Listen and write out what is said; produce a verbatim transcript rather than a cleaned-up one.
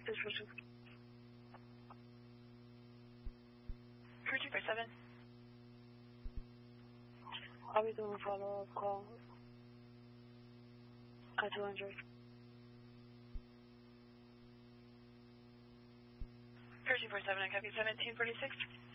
six four six. Crew two four seven. I'll be doing a follow-up call at two hundred. Crew two four seven, I copy seventeen forty-six.